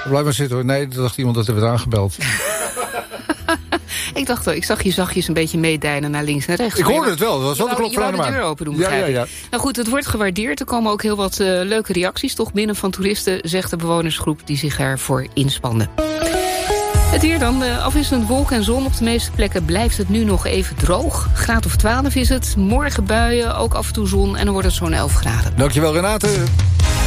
Blijf maar zitten hoor. Nee, dat dacht iemand dat er werd aangebeld. Ik dacht, ik zag je zachtjes een beetje meedijnen naar links en rechts. Ik hoorde het wel, dat was wel de klok van de deur open doen, begrijp ik. Ja. Nou goed, het wordt gewaardeerd. Er komen ook heel wat leuke reacties toch binnen van toeristen, zegt de bewonersgroep die zich ervoor inspande. Het weer dan. Afwisselend wolken en zon. Op de meeste plekken blijft het nu nog even droog. Graad of 12 is het. Morgen buien, ook af en toe zon en dan wordt het zo'n 11 graden. Dankjewel Renate.